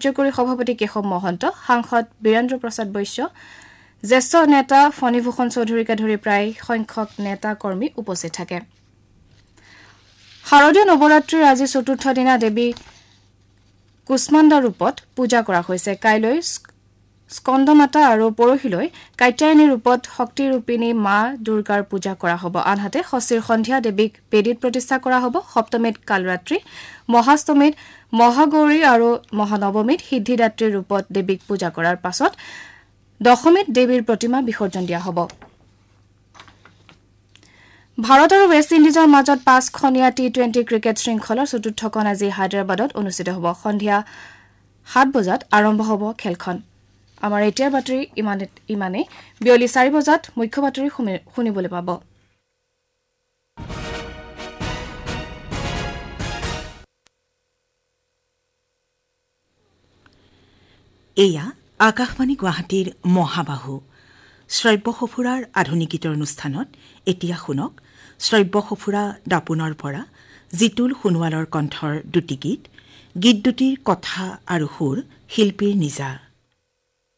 কাৰ্যকৰী সভাপতি কেশৱ মহন্ত, সাংসদ বীৰেন্দ্ৰ প্ৰসাদ বৈশ্য, জ্যেষ্ঠ নেতা ফণীভূষণ চৌধুৰীকে ধৰি প্ৰায় সংখ্যক নেতা কৰ্মী উপস্থিত থাকে। শাৰদীয় নৱৰাত্ৰিৰ আজি চতুৰ্থ দিনা দেৱী কুষ্মাণ্ডা ৰূপত পূজা কৰা হৈছে। কাইলৈ স্কন্দমাতা আৰু পৰহিলৈ কাত্যায়নী ৰূপত শক্তিৰূপিণী মা দুৰ্গাৰ পূজা কৰা হ'ব। আনহাতে ষষ্ঠীৰ সন্ধিয়া দেৱীক বেদীত প্ৰতিষ্ঠা কৰা হ'ব। সপ্তমীত কালৰাত্ৰি, মহাষ্টমীত মহাগৌৰী আৰু মহানৱমীত সিদ্ধিদাত্ৰীৰ ৰূপত দেৱীক পূজা কৰাৰ পাছত দশমীত দেৱীৰ প্ৰতিমা বিসৰ্জন দিয়া হ'ব। ভাৰত আৰু ৱেষ্ট ইণ্ডিজৰ মাজত 5খনীয়া টি-20 ক্ৰিকেট শৃংখলাৰ চতুৰ্থখন আজি হায়দৰাবাদত অনুষ্ঠিত হ'ব। সন্ধিয়া 7 বজাত আৰম্ভ হ'ব খেলখন। আমাৰ এতিয়াৰ বাতৰি ইমানেই। বিয়লি 4 বজাত মুখ্য বাতৰি শুনিবলৈ পাব। এয়া আকাশবাণী গুৱাহাটীৰ মহাবাহু শ্ৰব্য সফুৰাৰ আধুনিক গীতৰ অনুষ্ঠানত এতিয়া শুনক শ্ৰব্য সফুৰা দাপোনৰ পৰা জিতুল সোণোৱালৰ কণ্ঠৰ দুটি গীত দুটিৰ কথা আৰু সুৰ শিল্পীৰ নিজা।